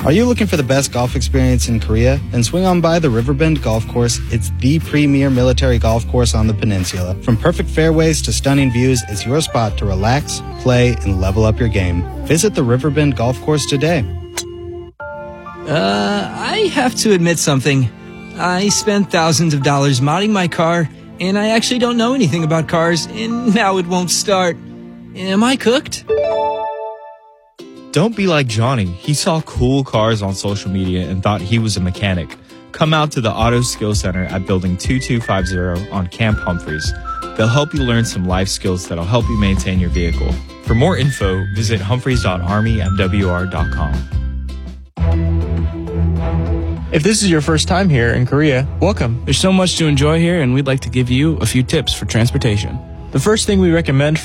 Are you looking for the best golf experience in Korea? Then swing on by the Riverbend Golf Course. It's the premier military golf course on the peninsula. From perfect fairways to stunning views, it's your spot to relax, play, and level up your game. Visit the Riverbend Golf Course today. I have to admit something. I spent thousands of dollars modding my car, and I actually don't know anything about cars, and now it won't start. Am I cooked? Don't be like Johnny. He saw cool cars on social media and thought he was a mechanic. Come out to the Auto Skill Center at Building 2250 on Camp Humphreys. They'll help you learn some life skills that'll help you maintain your vehicle. For more info, visit humphreys.armymwr.com. If this is your first time here in Korea, welcome. There's so much to enjoy here, and we'd like to give you a few tips for transportation. The first thing we recommend